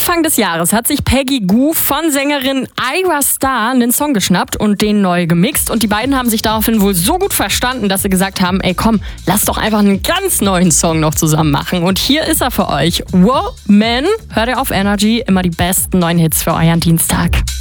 Anfang des Jahres hat sich Peggy Gou von Sängerin Ayra Starr einen Song geschnappt und den neu gemixt. Und die beiden haben sich daraufhin wohl so gut verstanden, dass sie gesagt haben, ey komm, lass doch einfach einen ganz neuen Song noch zusammen machen. Und hier ist er für euch. Woman, hört ihr auf Energy, immer die besten neuen Hits für euren Dienstag.